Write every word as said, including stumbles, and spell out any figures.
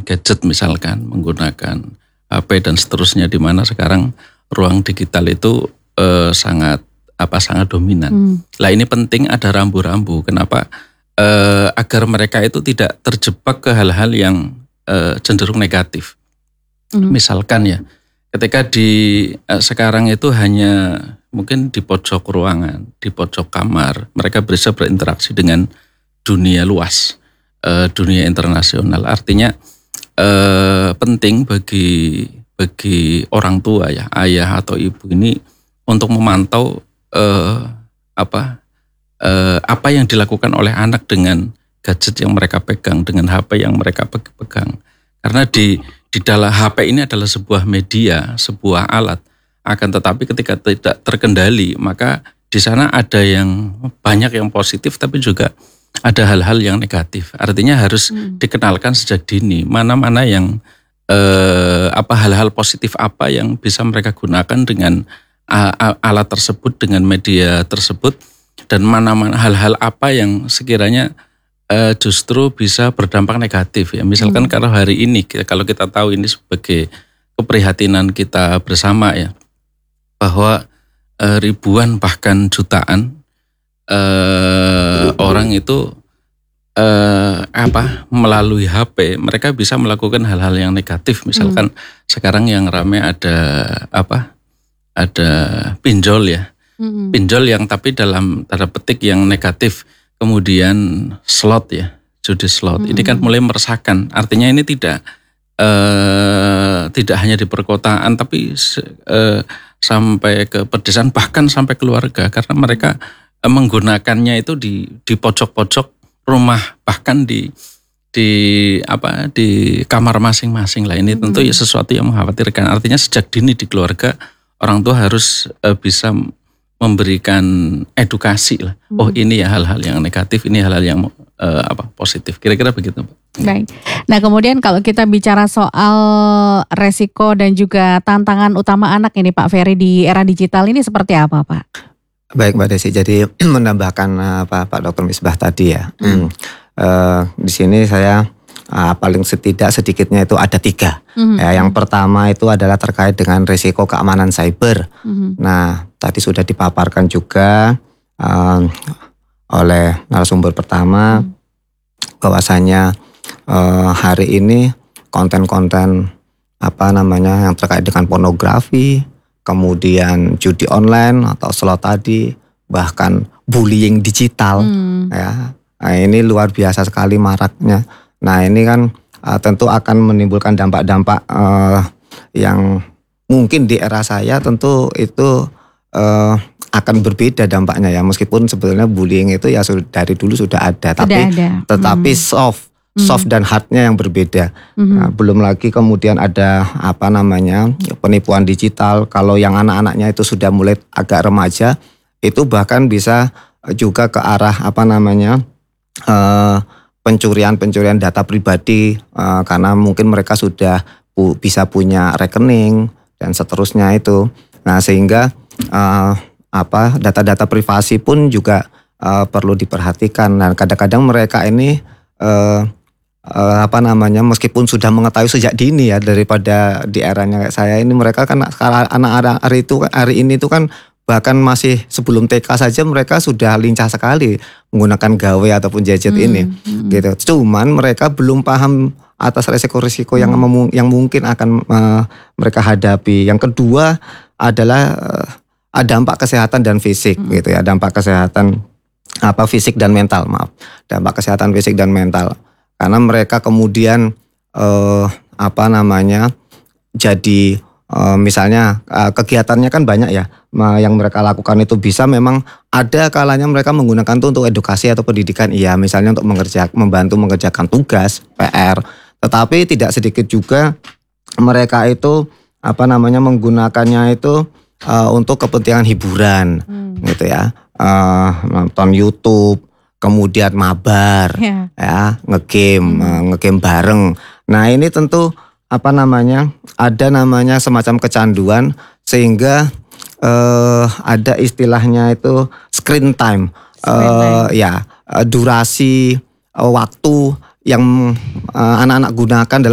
gadget misalkan, menggunakan H P dan seterusnya, di mana sekarang ruang digital itu eh, sangat apa sangat dominan. Hmm. Lah ini penting ada rambu-rambu. Kenapa? Eh, agar mereka itu tidak terjebak ke hal-hal yang eh, cenderung negatif. Hmm. Misalkan ya, ketika di eh, sekarang itu hanya mungkin di pojok ruangan, di pojok kamar, mereka bisa berinteraksi dengan dunia luas, eh, dunia internasional. Artinya eh, penting bagi bagi orang tua ya, ayah atau ibu ini untuk memantau eh, apa eh, apa yang dilakukan oleh anak dengan gadget yang mereka pegang, dengan H P yang mereka pegang. Karena di di dalam H P ini adalah sebuah media, sebuah alat. Akan tetapi ketika tidak terkendali, maka di sana ada yang banyak yang positif, tapi juga ada hal-hal yang negatif. Artinya harus hmm. dikenalkan sejak dini mana-mana yang eh, apa hal-hal positif apa yang bisa mereka gunakan dengan uh, alat tersebut, dengan media tersebut, dan mana-mana hal-hal apa yang sekiranya uh, justru bisa berdampak negatif ya. Misalkan hmm. kalau hari ini, kalau kita tahu ini sebagai keprihatinan kita bersama ya, bahwa uh, ribuan bahkan jutaan uh, orang itu uh, apa melalui H P mereka bisa melakukan hal-hal yang negatif. Misalkan hmm. sekarang yang ramai ada apa ada pinjol ya, hmm. pinjol yang tapi dalam tanda petik yang negatif. Kemudian slot ya, judi slot. Hmm. Ini kan mulai meresahkan. Artinya ini tidak uh, tidak hanya di perkotaan tapi uh, sampai ke pedesaan, bahkan sampai keluarga, karena mereka menggunakannya itu di di pojok-pojok rumah, bahkan di di apa di kamar masing-masing lah. Ini hmm. tentu ya sesuatu yang mengkhawatirkan. Artinya sejak dini di keluarga orang tua harus uh, bisa memberikan edukasi lah. Hmm. Oh ini ya hal-hal yang negatif, ini hal-hal yang uh, apa positif. Kira-kira begitu, Pak. Baik. Nah kemudian kalau kita bicara soal resiko dan juga tantangan utama anak ini Pak Ferry di era digital ini seperti apa Pak? Baik Mbak Desi, jadi menambahkan apa Pak Dokter Misbah tadi ya. Hmm. Uh, di sini saya uh, paling setidak sedikitnya itu ada tiga. Hmm. Ya, yang pertama itu adalah terkait dengan risiko keamanan cyber. Hmm. Nah tadi sudah dipaparkan juga uh, oleh narasumber pertama hmm. bahwasanya Uh, hari ini konten-konten apa namanya yang terkait dengan pornografi, kemudian judi online atau slot tadi, bahkan bullying digital, hmm. ya, nah, ini luar biasa sekali maraknya. Nah ini kan uh, tentu akan menimbulkan dampak-dampak uh, yang mungkin di era saya tentu itu uh, akan berbeda dampaknya ya, meskipun sebetulnya bullying itu ya dari dulu sudah ada, sudah tapi ada. tetapi hmm. soft. soft dan hardnya yang berbeda. Mm-hmm. Nah, belum lagi kemudian ada apa namanya penipuan digital. Kalau yang anak-anaknya itu sudah mulai agak remaja, itu bahkan bisa juga ke arah apa namanya uh, pencurian-pencurian data pribadi uh, karena mungkin mereka sudah pu- bisa punya rekening dan seterusnya itu. Nah sehingga uh, apa data-data privasi pun juga uh, perlu diperhatikan. Dan kadang-kadang mereka ini uh, Uh, apa namanya meskipun sudah mengetahui sejak dini ya, daripada di eranya kayak saya ini, mereka kan sekarang anak-anak hari itu hari ini itu kan bahkan masih sebelum T K saja mereka sudah lincah sekali menggunakan gawe ataupun gadget hmm, ini hmm. gitu. Cuman mereka belum paham atas resiko-resiko hmm. yang mem- yang mungkin akan uh, mereka hadapi. Yang kedua adalah uh, dampak kesehatan dan fisik hmm. gitu ya, dampak kesehatan apa fisik dan mental maaf dampak kesehatan fisik dan mental. Karena mereka kemudian eh, apa namanya jadi eh, misalnya eh, kegiatannya kan banyak ya yang mereka lakukan itu bisa memang ada kalanya mereka menggunakan itu untuk edukasi atau pendidikan, iya misalnya untuk mengerjakan membantu mengerjakan tugas P R. Tetapi tidak sedikit juga mereka itu apa namanya menggunakannya itu eh, untuk kepentingan hiburan hmm. gitu ya, eh, nonton YouTube. Kemudian mabar, yeah. ya ngegame, hmm. ngegame bareng. Nah ini tentu apa namanya ada namanya semacam kecanduan sehingga uh, ada istilahnya itu screen time, screen uh, time. ya uh, durasi uh, waktu yang uh, anak-anak gunakan dalam